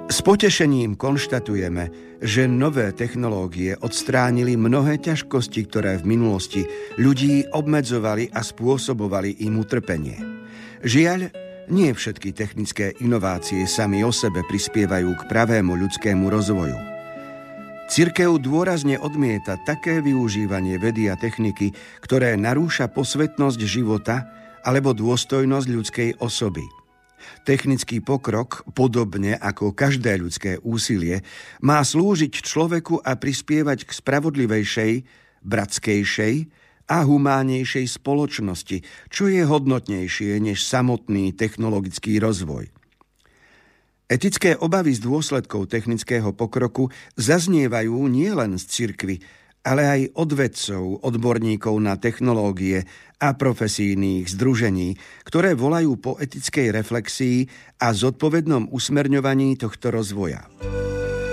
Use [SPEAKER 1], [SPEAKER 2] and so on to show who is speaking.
[SPEAKER 1] S potešením konštatujeme, že nové technológie odstránili mnohé ťažkosti, ktoré v minulosti ľudí obmedzovali a spôsobovali im utrpenie. Žiaľ, nie všetky technické inovácie sami o sebe prispievajú k pravému ľudskému rozvoju. Cirkev dôrazne odmieta také využívanie vedy a techniky, ktoré narúša posvetnosť života alebo dôstojnosť ľudskej osoby. Technický pokrok, podobne ako každé ľudské úsilie, má slúžiť človeku a prispievať k spravodlivejšej, bratskejšej a humánnejšej spoločnosti, čo je hodnotnejšie než samotný technologický rozvoj. Etické obavy z dôsledkov technického pokroku zaznievajú nielen z cirkvi, ale aj od vedcov, odborníkov na technológie a profesijných združení, ktoré volajú po etickej reflexii a zodpovednom usmerňovaní tohto rozvoja.